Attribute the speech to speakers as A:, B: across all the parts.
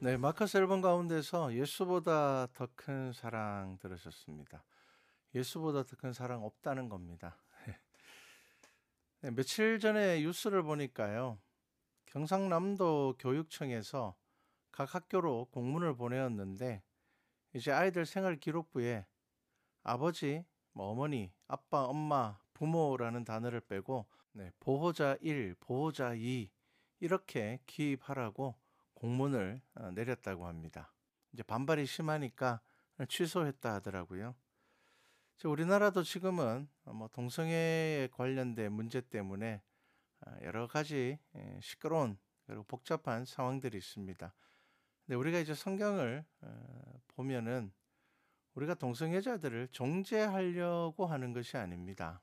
A: 네, 마커스 앨범 가운데서 예수보다 더 큰 사랑 들으셨습니다. 예수보다 더 큰 사랑 없다는 겁니다. 네, 며칠 전에 뉴스를 보니까요. 경상남도 교육청에서 각 학교로 공문을 보내었는데 이제 아이들 생활 기록부에 아버지, 어머니, 아빠, 엄마, 부모라는 단어를 빼고 보호자 1, 보호자 2 이렇게 기입하라고 공문을 내렸다고 합니다. 이제 반발이 심하니까 취소했다 하더라고요. 우리나라도 지금은 뭐 동성애에 관련된 문제 때문에 여러 가지 시끄러운 그리고 복잡한 상황들이 있습니다. 근데 우리가 이제 성경을 보면은 우리가 동성애자들을 정죄하려고 하는 것이 아닙니다.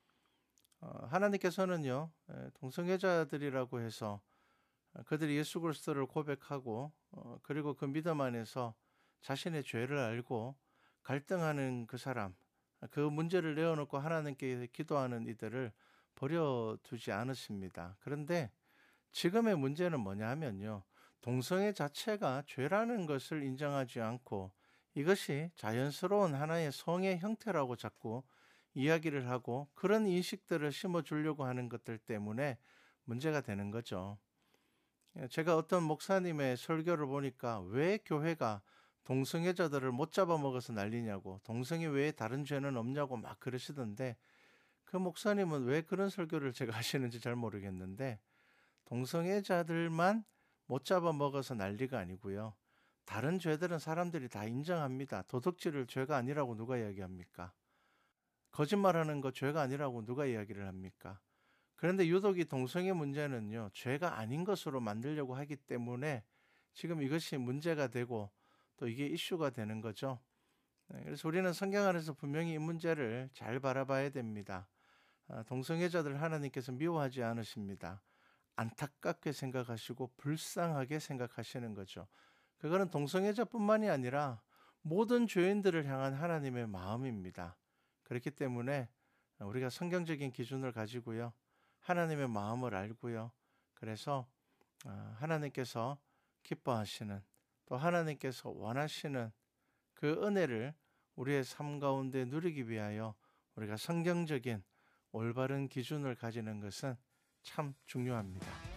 A: 하나님께서는요, 동성애자들이라고 해서 그들이 예수 그리스도를 고백하고 그리고 그 믿음 안에서 자신의 죄를 알고 갈등하는 그 사람, 그 문제를 내어놓고 하나님께 기도하는 이들을 버려두지 않으십니다. 그런데 지금의 문제는 뭐냐 하면요, 동성애 자체가 죄라는 것을 인정하지 않고 이것이 자연스러운 하나의 성의 형태라고 자꾸 이야기를 하고 그런 인식들을 심어주려고 하는 것들 때문에 문제가 되는 거죠. 제가 어떤 목사님의 설교를 보니까 왜 교회가 동성애자들을 못 잡아먹어서 난리냐고, 동성애 외에 다른 죄는 없냐고 막 그러시던데, 그 목사님은 왜 그런 설교를 제가 하시는지 잘 모르겠는데, 동성애자들만 못 잡아먹어서 난리가 아니고요. 다른 죄들은 사람들이 다 인정합니다. 도둑질을 죄가 아니라고 누가 이야기합니까? 거짓말하는 거 죄가 아니라고 누가 이야기를 합니까? 그런데 유독 이 동성애 문제는요, 죄가 아닌 것으로 만들려고 하기 때문에 지금 이것이 문제가 되고 또 이게 이슈가 되는 거죠. 그래서 우리는 성경 안에서 분명히 이 문제를 잘 바라봐야 됩니다. 동성애자들 하나님께서 미워하지 않으십니다. 안타깝게 생각하시고 불쌍하게 생각하시는 거죠. 그거는 동성애자뿐만이 아니라 모든 죄인들을 향한 하나님의 마음입니다. 그렇기 때문에 우리가 성경적인 기준을 가지고요. 하나님의 마음을 알고요. 그래서 하나님께서 기뻐하시는 또 하나님께서 원하시는 그 은혜를 우리의 삶 가운데 누리기 위하여 우리가 성경적인 올바른 기준을 가지는 것은 참 중요합니다.